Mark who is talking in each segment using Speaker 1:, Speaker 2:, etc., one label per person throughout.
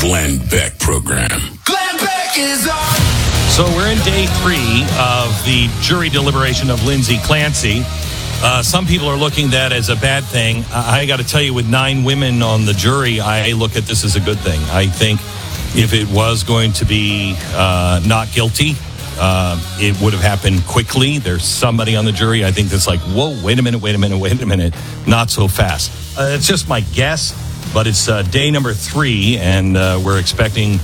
Speaker 1: Glenn Beck program.
Speaker 2: Glenn Beck is on.
Speaker 3: So we're in day 3 of the jury deliberation of Lindsay Clancy. Some people are looking at that as a bad thing. I got to tell you, with 9 women on the jury, I look at this as a good thing. I think if it was going to be not guilty, it would have happened quickly. There's somebody on the jury, I think, that's like, whoa, wait a minute. Not so fast. It's just my guess, but it's day number 3, and we're expecting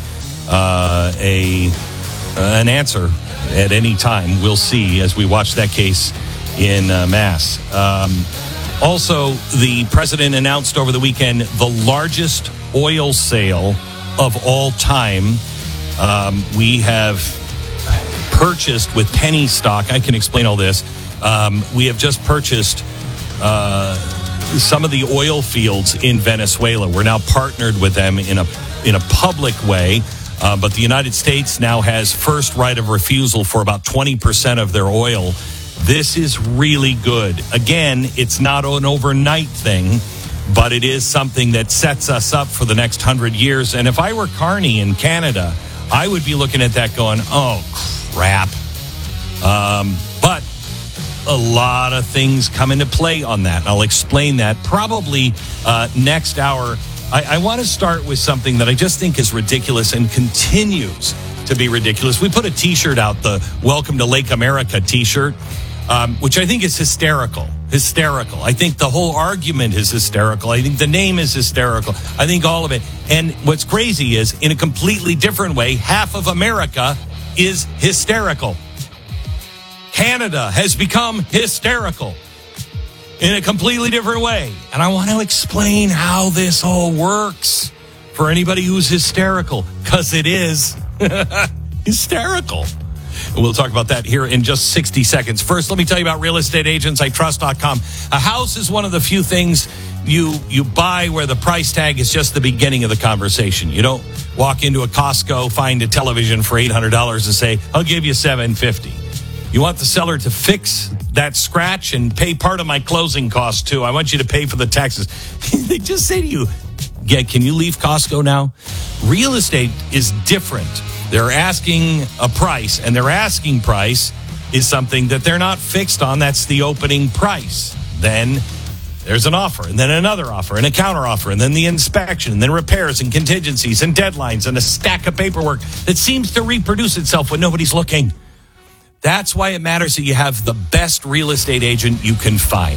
Speaker 3: an answer at any time. We'll see as we watch that case in Mass. Also, the president announced over the weekend the largest oil sale of all time. We have purchased with penny stock. I can explain all this. We have just purchased some of the oil fields in Venezuela. We're now partnered with them in a public way. But the United States now has first right of refusal for about 20% of their oil. This is really good. Again, it's not an overnight thing, but it is something that sets us up for the next 100 years. And if I were Carney in Canada, I would be looking at that going, oh, crap. But a lot of things come into play on that. I'll explain that probably next hour. I want to start with something that I just think is ridiculous and continues to be ridiculous. We put a T-shirt out, the Welcome to Lake America T-shirt, which I think is hysterical. I think the whole argument is hysterical. I think the name is hysterical. I think all of it. And what's crazy is, in a completely different way, half of America is hysterical. Canada has become hysterical in a completely different way. And I want to explain how this all works for anybody who's hysterical, because it is hysterical. And we'll talk about that here in just 60 seconds. First, let me tell you about realestateagentsitrust.com. A house is one of the few things you buy where the price tag is just the beginning of the conversation. You don't walk into a Costco, find a television for $800 and say, I'll give you $750. You want the seller to fix that scratch and pay part of my closing costs too. I want you to pay for the taxes. They just say to you, yeah, can you leave Costco now? Real estate is different. They're asking a price, and their asking price is something that they're not fixed on. That's the opening price. Then there's an offer, and then another offer, and a counter offer, and then the inspection, and then repairs and contingencies and deadlines and a stack of paperwork that seems to reproduce itself when nobody's looking. That's why it matters that you have the best real estate agent you can find.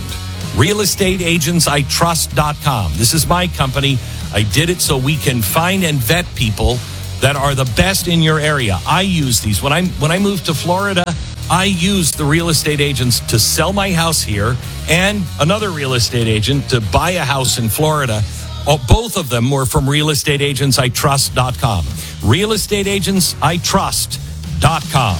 Speaker 3: Realestateagentsitrust.com. This is my company. I did it so we can find and vet people that are the best in your area. I use these. When I moved to Florida, I used the real estate agents to sell my house here and another real estate agent to buy a house in Florida. Both of them were from realestateagentsitrust.com. Realestateagentsitrust.com.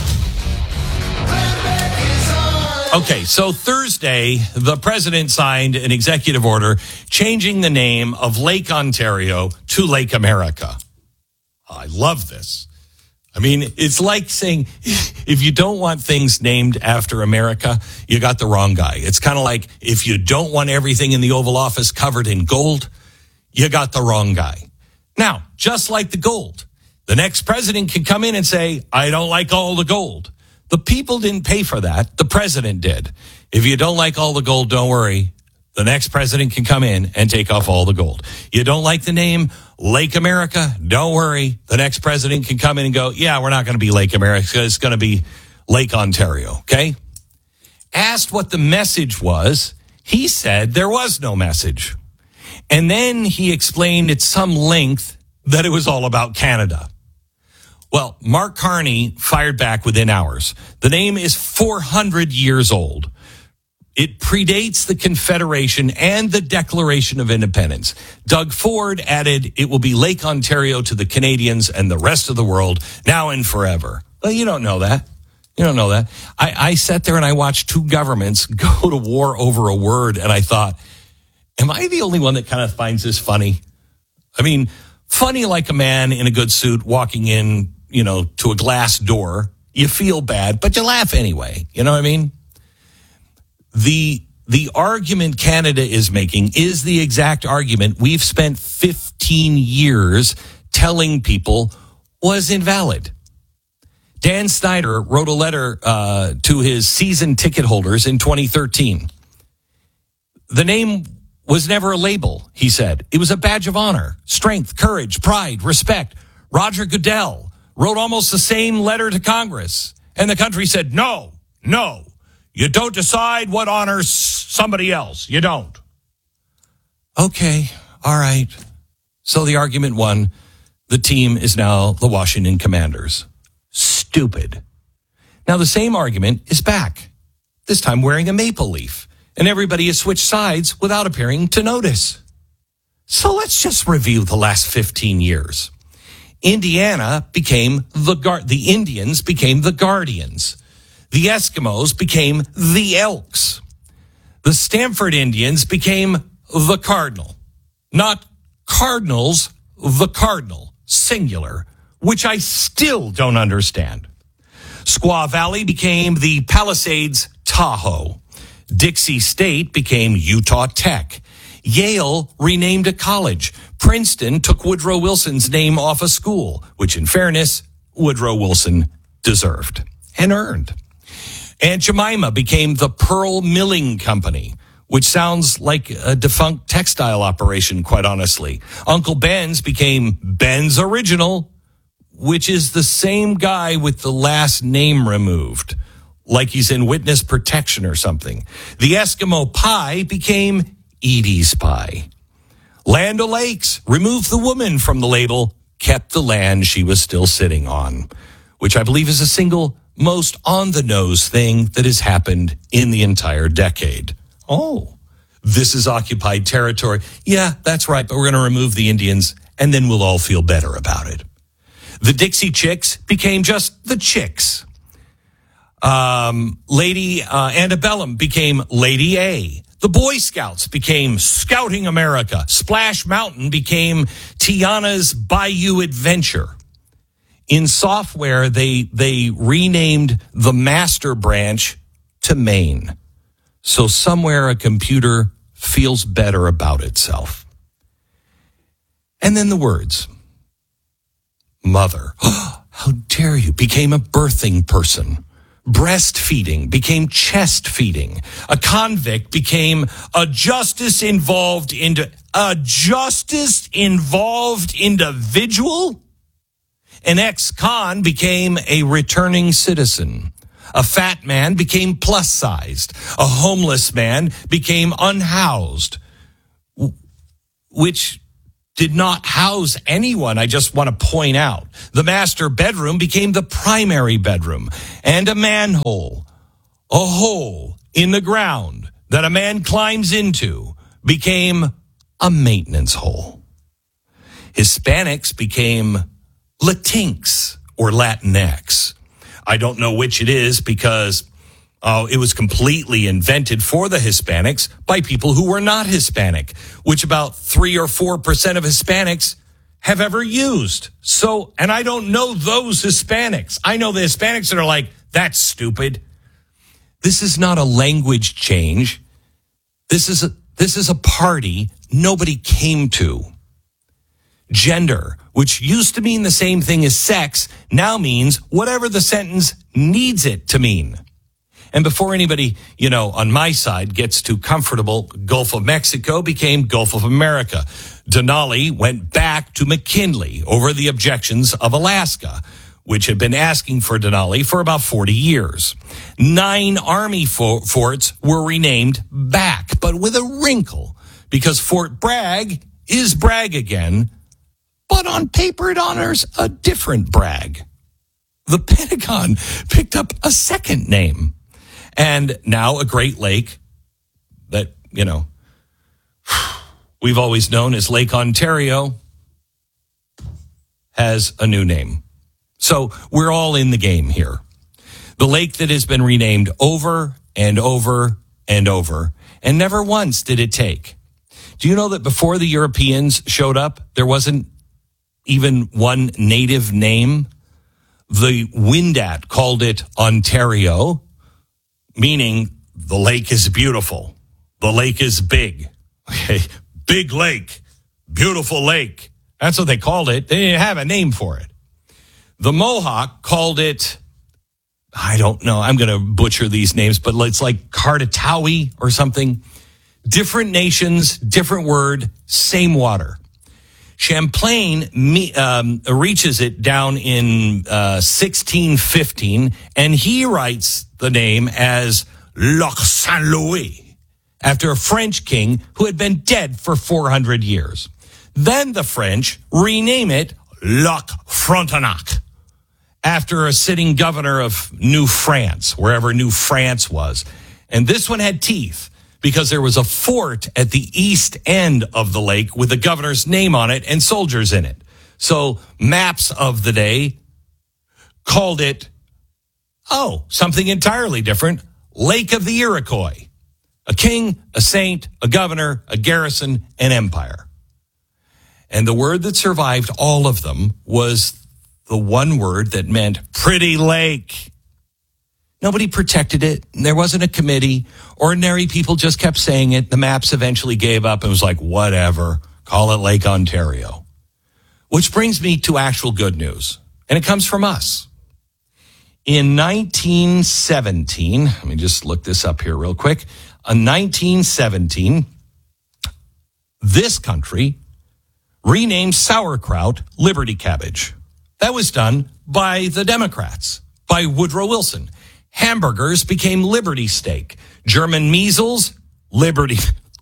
Speaker 3: Okay, so Thursday, the president signed an executive order changing the name of Lake Ontario to Lake America. I love this. I mean, it's like saying, if you don't want things named after America, you got the wrong guy. It's kind of like, if you don't want everything in the Oval Office covered in gold, you got the wrong guy. Now, just like the gold, the next president can come in and say, I don't like all the gold. The people didn't pay for that. The president did. If you don't like all the gold, don't worry. The next president can come in and take off all the gold. You don't like the name Lake America? Don't worry. The next president can come in and go, yeah, we're not going to be Lake America. It's going to be Lake Ontario, okay? Asked what the message was, he said there was no message. And then he explained at some length that it was all about Canada. Well, Mark Carney fired back within hours. The name is 400 years old. It predates the Confederation and the Declaration of Independence. Doug Ford added, it will be Lake Ontario to the Canadians and the rest of the world now and forever. Well, you don't know that. You don't know that. I sat there and I watched two governments go to war over a word, and I thought, am I the only one that kind of finds this funny? I mean, funny like a man in a good suit walking in, to a glass door. You feel bad, but you laugh anyway. You know what I mean? The argument Canada is making is the exact argument we've spent 15 years telling people was invalid. Dan Snyder wrote a letter to his season ticket holders in 2013. The name was never a label, he said. It was a badge of honor, strength, courage, pride, respect. Roger Goodell wrote almost the same letter to Congress. And the country said, no, you don't decide what honors somebody else. You don't. Okay, all right. So the argument won. The team is now the Washington Commanders. Stupid. Now the same argument is back, this time wearing a maple leaf. And everybody has switched sides without appearing to notice. So let's just review the last 15 years. Indiana became the Indians became the Guardians. The Eskimos became the Elks. The Stanford Indians became the Cardinal. Not Cardinals, the Cardinal, singular, which I still don't understand. Squaw Valley became the Palisades Tahoe. Dixie State became Utah Tech. Yale renamed a college. Princeton took Woodrow Wilson's name off a school, which in fairness, Woodrow Wilson deserved and earned. Aunt Jemima became the Pearl Milling Company, which sounds like a defunct textile operation, quite honestly. Uncle Ben's became Ben's Original, which is the same guy with the last name removed, like he's in witness protection or something. The Eskimo Pie became Edie's Pie. Land O'Lakes removed the woman from the label, kept the land she was still sitting on, which I believe is the single most on-the-nose thing that has happened in the entire decade. Oh, this is occupied territory. Yeah, that's right, but we're going to remove the Indians, and then we'll all feel better about it. The Dixie Chicks became just the Chicks. Lady Antebellum became Lady A. The Boy Scouts became Scouting America. Splash Mountain became Tiana's Bayou Adventure. In software, they renamed the master branch to Maine. So somewhere a computer feels better about itself. And then the words. Mother, how dare you, became a birthing person. Breastfeeding became chest feeding. A convict became a justice involved individual. An ex-con became a returning citizen. A fat man became plus-sized. A homeless man became unhoused, which did not house anyone. I just want to point out. The master bedroom became the primary bedroom, and a manhole, a hole in the ground that a man climbs into, became a maintenance hole. Hispanics became Latinx or Latinx. I don't know which it is because it was completely invented for the Hispanics by people who were not Hispanic, which about 3 or 4% of Hispanics have ever used. So, and I don't know those Hispanics. I know the Hispanics that are like, that's stupid. This is not a language change. This is a party nobody came to. Gender, which used to mean the same thing as sex, now means whatever the sentence needs it to mean. And before anybody, on my side gets too comfortable, Gulf of Mexico became Gulf of America. Denali went back to McKinley over the objections of Alaska, which had been asking for Denali for about 40 years. 9 Army forts were renamed back, but with a wrinkle, because Fort Bragg is Bragg again, but on paper it honors a different Bragg. The Pentagon picked up a second name. And now a Great Lake that, we've always known as Lake Ontario has a new name. So we're all in the game here. The lake that has been renamed over and over and over, and never once did it take. Do you know that before the Europeans showed up, there wasn't even one native name? The Wendat called it Ontario, meaning the lake is beautiful. The lake is big. Okay, big lake, beautiful lake. That's what they called it. They didn't have a name for it. The Mohawk called it, I don't know, I'm going to butcher these names, but it's like Kardatawi or something. Different nations, different word, same water. Champlain reaches it down in 1615, and he writes the name as Lac Saint-Louis, after a French king who had been dead for 400 years. Then the French rename it Lac Frontenac, after a sitting governor of New France, wherever New France was. And this one had teeth, because there was a fort at the east end of the lake with the governor's name on it and soldiers in it. So maps of the day called it, something entirely different, Lake of the Iroquois. A king, a saint, a governor, a garrison, an empire. And the word that survived all of them was the one word that meant pretty lake. Nobody protected it. There wasn't a committee. Ordinary people just kept saying it. The maps eventually gave up and was like, whatever, call it Lake Ontario. Which brings me to actual good news. And it comes from us. In 1917, let me just look this up here real quick. In 1917, this country renamed sauerkraut Liberty Cabbage. That was done by the Democrats, by Woodrow Wilson. Hamburgers became Liberty Steak. German measles, Liberty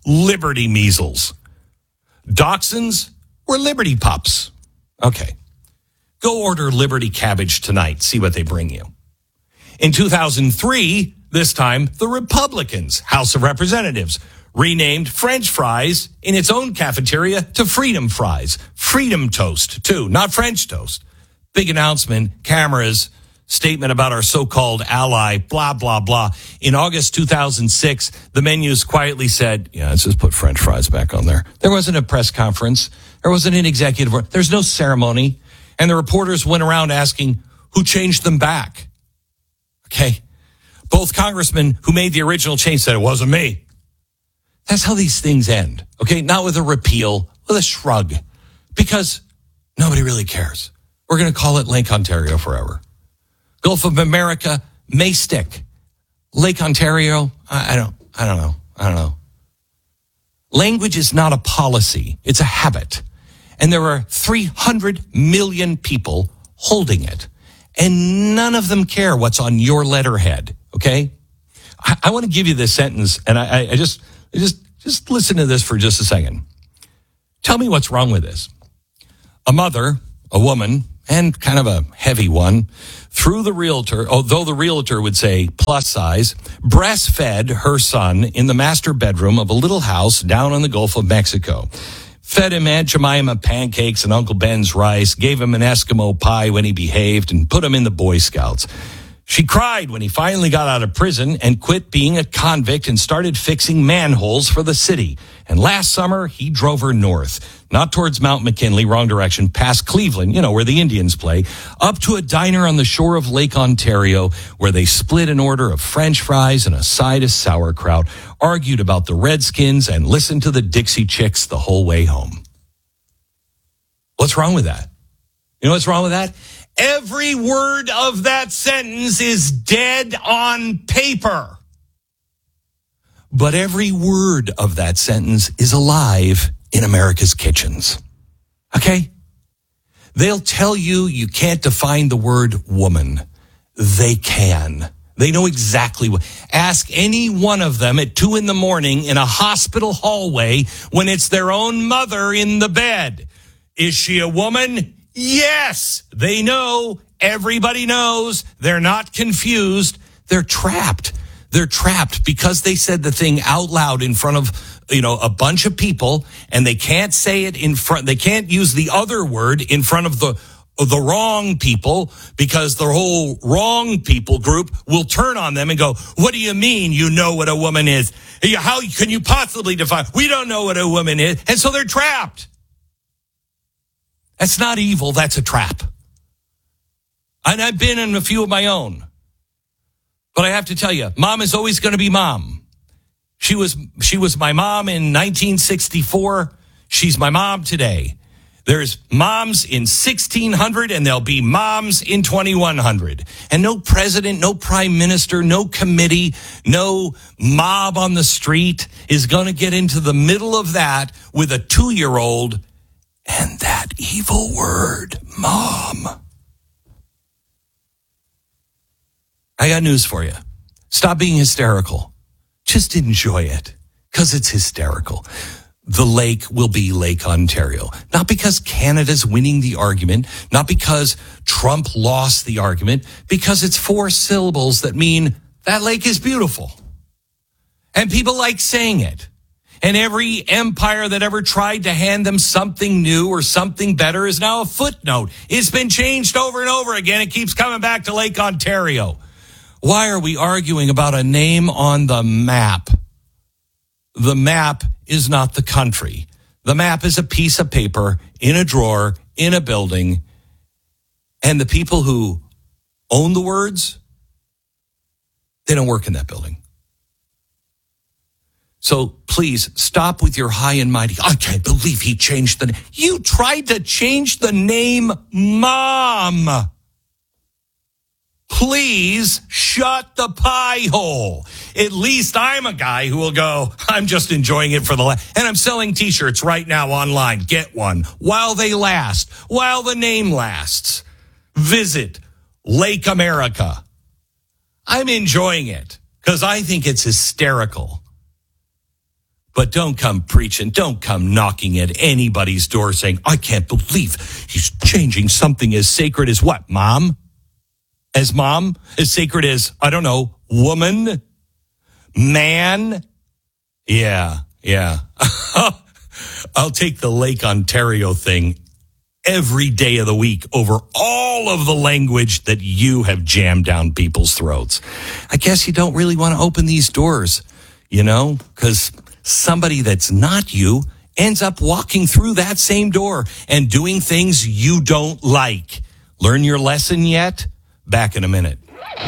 Speaker 3: measles. Dachshunds were Liberty Pups. Okay. Go order Liberty Cabbage tonight. See what they bring you. In 2003, this time, the Republicans, House of Representatives, renamed French fries in its own cafeteria to Freedom Fries. Freedom Toast, too, not French toast. Big announcement, cameras, statement about our so-called ally, blah, blah, blah. In August 2006, the menus quietly said, let's just put French fries back on there. There wasn't a press conference. There wasn't an executive order. There's no ceremony. And the reporters went around asking, who changed them back? Okay. Both congressmen who made the original change said, it wasn't me. That's how these things end. Okay. Not with a repeal, with a shrug. Because nobody really cares. We're going to call it Lake Ontario forever. Gulf of America may stick. Lake Ontario, I don't know. Language is not a policy. It's a habit. And there are 300 million people holding it. And none of them care what's on your letterhead. Okay? I want to give you this sentence, and I just listen to this for just a second. Tell me what's wrong with this. A mother, a woman, and kind of a heavy one, through the realtor, although the realtor would say plus size, breastfed her son in the master bedroom of a little house down on the Gulf of Mexico. Fed him Aunt Jemima pancakes and Uncle Ben's rice, gave him an Eskimo pie when he behaved, and put him in the Boy Scouts. She cried when he finally got out of prison and quit being a convict and started fixing manholes for the city. And last summer, he drove her north, not towards Mount McKinley, wrong direction, past Cleveland, where the Indians play, up to a diner on the shore of Lake Ontario, where they split an order of French fries and a side of sauerkraut, argued about the Redskins, and listened to the Dixie Chicks the whole way home. What's wrong with that? You know what's wrong with that? Every word of that sentence is dead on paper. But every word of that sentence is alive in America's kitchens. Okay? They'll tell you you can't define the word woman. They can. They know exactly what. Ask any one of them at 2 a.m. in a hospital hallway when it's their own mother in the bed. Is she a woman? Yes, they know. Everybody knows. They're not confused. They're trapped. They're trapped because they said the thing out loud in front of, a bunch of people, and they can't say it in front. They can't use the other word in front of the wrong people, because the whole wrong people group will turn on them and go, what do you mean you know what a woman is? How can you possibly define? We don't know what a woman is. And so they're trapped. That's not evil. That's a trap. And I've been in a few of my own. But I have to tell you, mom is always going to be mom. She was my mom in 1964. She's my mom today. There's moms in 1600 and there'll be moms in 2100. And no president, no prime minister, no committee, no mob on the street is going to get into the middle of that with a 2-year-old and that evil word, mom. I got news for you. Stop being hysterical. Just enjoy it because it's hysterical. The lake will be Lake Ontario. Not because Canada's winning the argument, not because Trump lost the argument, because it's 4 syllables that mean that lake is beautiful. And people like saying it. And every empire that ever tried to hand them something new or something better is now a footnote. It's been changed over and over again. It keeps coming back to Lake Ontario. Why are we arguing about a name on the map? The map is not the country. The map is a piece of paper in a drawer, in a building. And the people who own the words, they don't work in that building. So please stop with your high and mighty. I can't believe he changed the name. You tried to change the name Mom. Please shut the pie hole. At least I'm a guy who will go, I'm just enjoying it for the and I'm selling t-shirts right now online. Get one while they last, while the name lasts. Visit Lake America. I'm enjoying it because I think it's hysterical. But don't come preaching. Don't come knocking at anybody's door saying, I can't believe he's changing something as sacred as what, Mom? As mom? As sacred as, I don't know, woman? Man? Yeah. I'll take the Lake Ontario thing every day of the week over all of the language that you have jammed down people's throats. I guess you don't really want to open these doors, because somebody that's not you ends up walking through that same door and doing things you don't like. Learn your lesson yet? Back in a minute.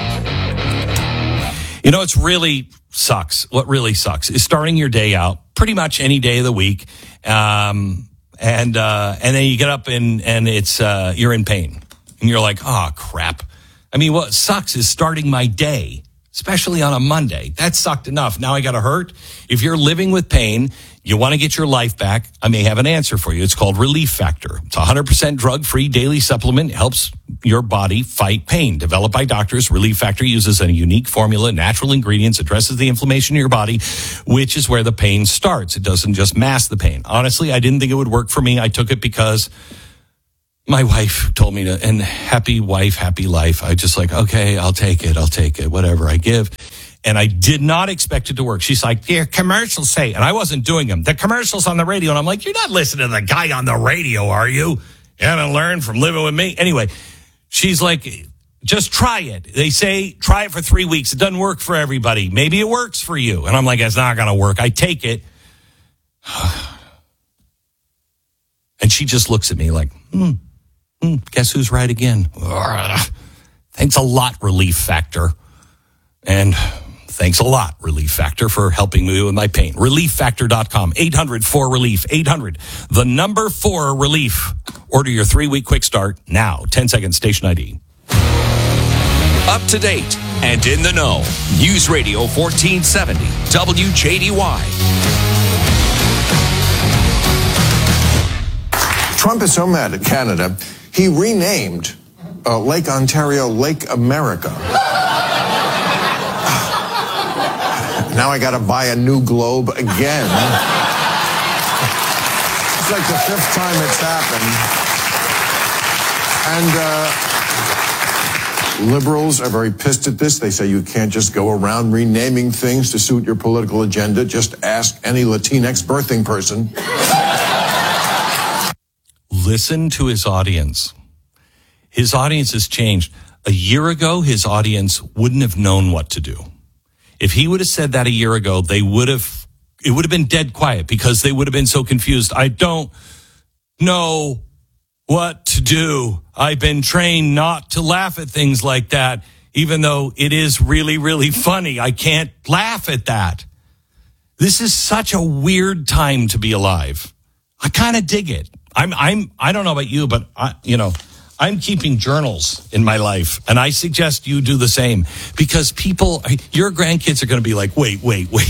Speaker 3: It really sucks. What really sucks is starting your day out pretty much any day of the week. And then you get up and it's, you're in pain and you're like, oh crap. I mean, what sucks is starting my day, especially on a Monday. That sucked enough. Now I got to hurt. If you're living with pain, you want to get your life back, I may have an answer for you. It's called Relief Factor. It's a 100% drug-free daily supplement. It helps your body fight pain. Developed by doctors, Relief Factor uses a unique formula, natural ingredients, addresses the inflammation in your body, which is where the pain starts. It doesn't just mask the pain. Honestly, I didn't think it would work for me. I took it because my wife told me to, and happy wife, happy life. I just like, okay, I'll take it, whatever I give. And I did not expect it to work. She's like, your commercials say, and I wasn't doing them. The commercials on the radio. And I'm like, you're not listening to the guy on the radio, are you? You haven't learned from living with me. Anyway, she's like, just try it. They say, try it for 3 weeks. It doesn't work for everybody. Maybe it works for you. And I'm like, it's not going to work. I take it. And she just looks at me like, guess who's right again? Thanks a lot, Relief Factor. And thanks a lot, Relief Factor, for helping me with my pain. ReliefFactor.com, 800-4RELIEF, 800, the number 4 relief. Order your 3-week quick start now. 10 seconds, station ID.
Speaker 1: Up to date and in the know. News Radio 1470, WJDY.
Speaker 4: Trump is so mad at Canada, he renamed Lake Ontario Lake America. Now I got to buy a new globe again. It's like the 5th time it's happened. And liberals are very pissed at this. They say you can't just go around renaming things to suit your political agenda. Just ask any Latinx birthing person.
Speaker 3: Listen to his audience. His audience has changed. A year ago, his audience wouldn't have known what to do. If he would have said that a year ago, it would have been dead quiet because they would have been so confused. I don't know what to do. I've been trained not to laugh at things like that, even though it is really, really funny. I can't laugh at that. This is such a weird time to be alive. I kind of dig it. I don't know about you, but I'm keeping journals in my life, and I suggest you do the same, because your grandkids are going to be like, wait,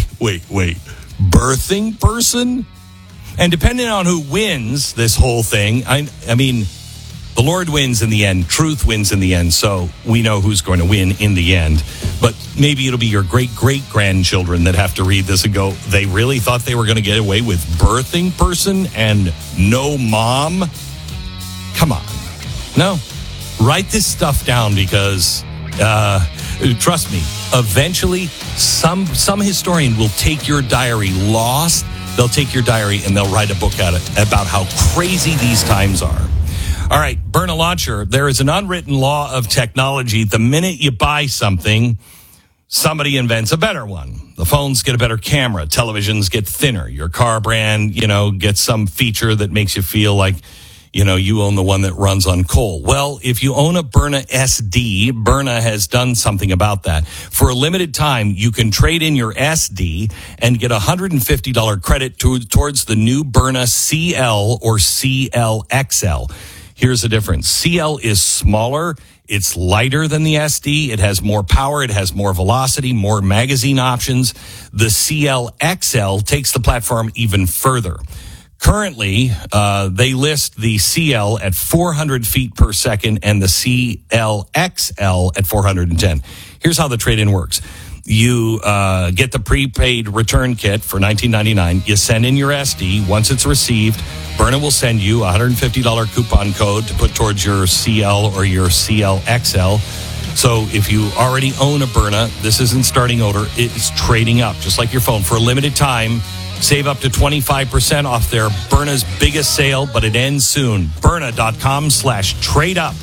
Speaker 3: birthing person? And depending on who wins this whole thing, I mean, the Lord wins in the end. Truth wins in the end. So we know who's going to win in the end. But maybe it'll be your great-great-grandchildren that have to read this and go, they really thought they were going to get away with birthing person and no mom? Come on. No. Write this stuff down, because trust me, eventually some historian will take your diary lost. They'll take your diary and they'll write a book at it about how crazy these times are. All right, Byrna Launcher, there is an unwritten law of technology. The minute you buy something, somebody invents a better one. The phones get a better camera. Televisions get thinner. Your car brand, gets some feature that makes you feel like, you own the one that runs on coal. Well, if you own a Byrna SD, Byrna has done something about that. For a limited time, you can trade in your SD and get $150 credit towards the new Byrna CL or CL-XL. Here's the difference. CL is smaller. It's lighter than the SD. It has more power. It has more velocity, more magazine options. The CL-XL takes the platform even further. Currently, they list the CL at 400 feet per second and the CL-XL at 410. Here's how the trade-in works. You get the prepaid return kit for $19.99. You send in your SD. Once it's received, Byrna will send you a $150 coupon code to put towards your CL or your CL-XL. So if you already own a Byrna, this isn't starting over. It's trading up, just like your phone. For a limited time, save up to 25% off their Byrna's biggest sale, but it ends soon. Byrna.com/trade up.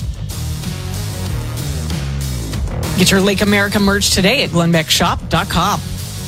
Speaker 5: Get your Lake America merch today at glenbeckshop.com.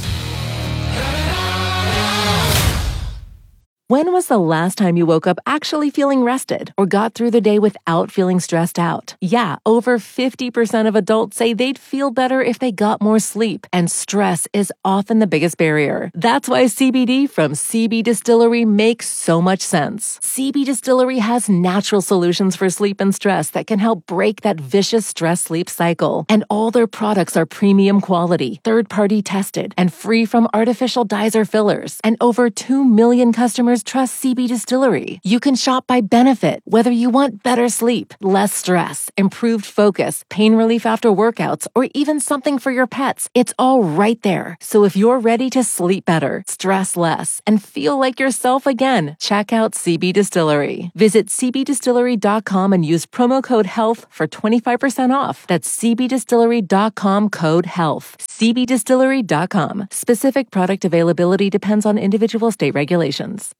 Speaker 6: When was the last time you woke up actually feeling rested or got through the day without feeling stressed out? Yeah, over 50% of adults say they'd feel better if they got more sleep, and stress is often the biggest barrier. That's why CBD from CB Distillery makes so much sense. CB Distillery has natural solutions for sleep and stress that can help break that vicious stress-sleep cycle. And all their products are premium quality, third-party tested, and free from artificial dyes or fillers. And over 2 million customers trust CB Distillery. You can shop by benefit, whether you want better sleep, less stress, improved focus, pain relief after workouts, or even something for your pets. It's all right there. So if you're ready to sleep better, stress less, and feel like yourself again, check out CB Distillery. Visit cbdistillery.com and use promo code HEALTH for 25% off. That's cbdistillery.com code HEALTH. cbdistillery.com. Specific product availability depends on individual state regulations.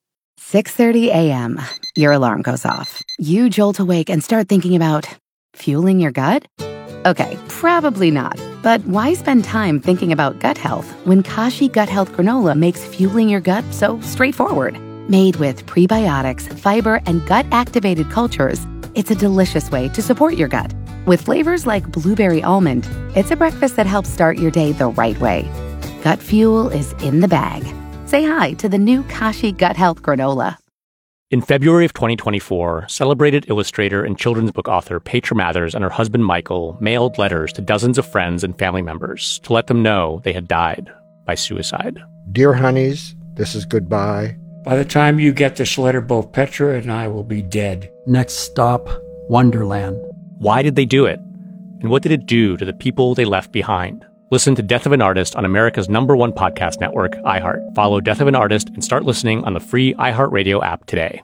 Speaker 7: 6:30 a.m. Your alarm goes off. You jolt awake and start thinking about fueling your gut? Okay, probably not. But why spend time thinking about gut health when Kashi Gut Health Granola makes fueling your gut so straightforward? Made with prebiotics, fiber, and gut-activated cultures, it's a delicious way to support your gut. With flavors like blueberry almond, it's a breakfast that helps start your day the right way. Gut fuel is in the bag. Say hi to the new Kashi Gut Health Granola.
Speaker 8: In February of 2024, celebrated illustrator and children's book author Petra Mathers and her husband Michael mailed letters to dozens of friends and family members to let them know they had died by suicide.
Speaker 9: Dear honeys, this is goodbye.
Speaker 10: By the time you get this letter, both Petra and I will be dead.
Speaker 11: Next stop, Wonderland.
Speaker 8: Why did they do it? And what did it do to the people they left behind? Listen to Death of an Artist on America's #1 podcast network, iHeart. Follow Death of an Artist and start listening on the free iHeartRadio app today.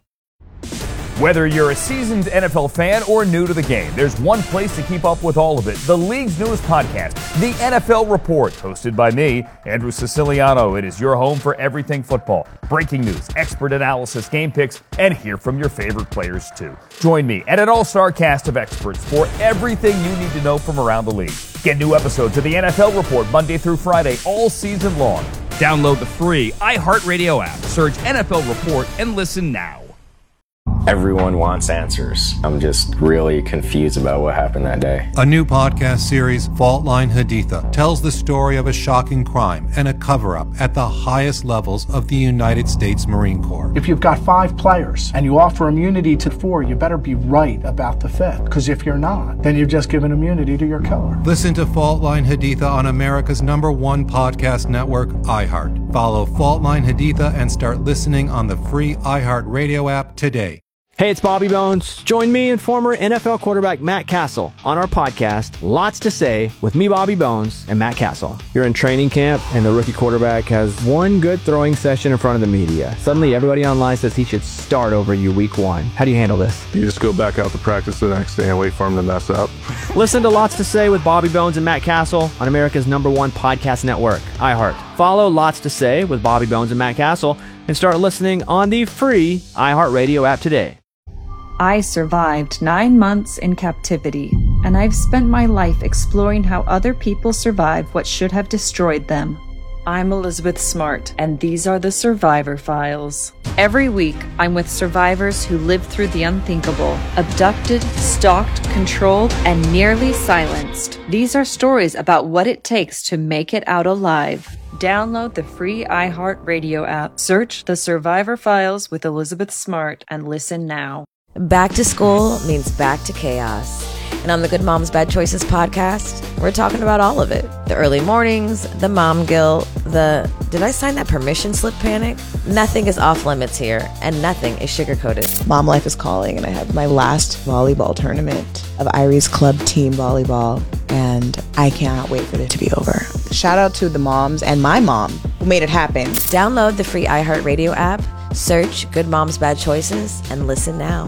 Speaker 12: Whether you're a seasoned NFL fan or new to the game, there's one place to keep up with all of it. The league's newest podcast, The NFL Report, hosted by me, Andrew Siciliano. It is your home for everything football. Breaking news, expert analysis, game picks, and hear from your favorite players too. Join me and an all-star cast of experts for everything you need to know from around the league. Get new episodes of The NFL Report Monday through Friday all season long. Download the free iHeartRadio app, search NFL Report, and listen now.
Speaker 13: Everyone wants answers. I'm just really confused about what happened that day.
Speaker 14: A new podcast series, Fault Line Haditha, tells the story of a shocking crime and a cover-up at the highest levels of the United States Marine Corps.
Speaker 15: If you've got 5 players and you offer immunity to 4, you better be right about the 5th. Because if you're not, then you've just given immunity to your killer.
Speaker 14: Listen to Fault Line Haditha on America's #1 podcast network, iHeart. Follow Fault Line Haditha and start listening on the free iHeart Radio app today.
Speaker 16: Hey, it's Bobby Bones. Join me and former NFL quarterback Matt Castle on our podcast, Lots to Say, with me, Bobby Bones, and Matt Castle. You're in training camp, and the rookie quarterback has one good throwing session in front of the media. Suddenly, everybody online says he should start over you week 1. How do you handle this?
Speaker 17: You just go back out to practice the next day and wait for him to mess up.
Speaker 16: Listen to Lots to Say with Bobby Bones and Matt Castle on America's #1 podcast network, iHeart. Follow Lots to Say with Bobby Bones and Matt Castle and start listening on the free iHeartRadio app today.
Speaker 18: I survived 9 months in captivity, and I've spent my life exploring how other people survive what should have destroyed them. I'm Elizabeth Smart, and these are the Survivor Files. Every week, I'm with survivors who lived through the unthinkable, abducted, stalked, controlled, and nearly silenced. These are stories about what it takes to make it out alive. Download the free iHeartRadio app, search The Survivor Files with Elizabeth Smart, and listen now.
Speaker 19: Back to school means back to chaos. And on the Good Moms Bad Choices podcast, we're talking about all of it. The early mornings, the mom guilt, the did I sign that permission slip panic? Nothing is off limits here, and nothing is sugar-coated.
Speaker 20: Mom life is calling, and I have my last volleyball tournament of Irie's Club Team Volleyball, and I cannot wait for it to be over. Shout out to the moms and my mom who made it happen.
Speaker 19: Download the free iHeartRadio app, search Good Moms Bad Choices, and listen now.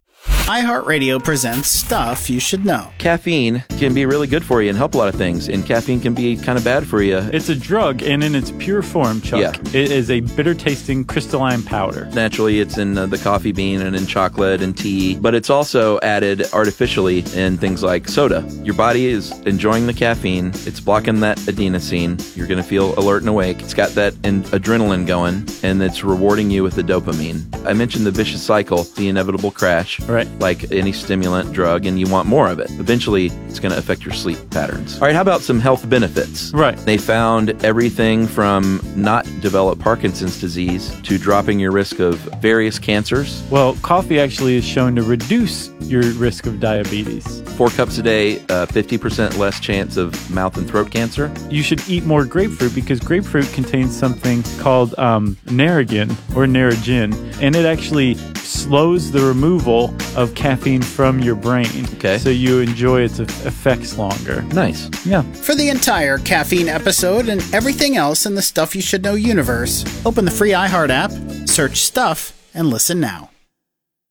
Speaker 21: iHeartRadio presents Stuff You Should Know.
Speaker 22: Caffeine can be really good for you and help a lot of things, and caffeine can be kind of bad for you.
Speaker 23: It's a drug, and in its pure form, Chuck, it is a bitter-tasting crystalline powder.
Speaker 22: Naturally, it's in the coffee bean and in chocolate and tea, but it's also added artificially in things like soda. Your body is enjoying the caffeine. It's blocking that adenosine. You're going to feel alert and awake. It's got that adrenaline going, and it's rewarding you with the dopamine. I mentioned the vicious cycle, the inevitable crash.
Speaker 23: Right.
Speaker 22: Like any stimulant drug, and you want more of it. Eventually, it's going to affect your sleep patterns. All right, how about some health benefits?
Speaker 23: Right.
Speaker 22: They found everything from not develop Parkinson's disease to dropping your risk of various cancers.
Speaker 23: Well, coffee actually is shown to reduce your risk of diabetes.
Speaker 22: 4 cups a day, 50% less chance of mouth and throat cancer.
Speaker 23: You should eat more grapefruit because grapefruit contains something called Narragin or Narragin, and it actually slows the removal of caffeine from your brain.
Speaker 22: Okay.
Speaker 23: So you enjoy its effects longer.
Speaker 22: Nice.
Speaker 23: Yeah.
Speaker 21: For the entire caffeine episode and everything else in the Stuff You Should Know universe, open the free iHeart app, search Stuff, and listen now.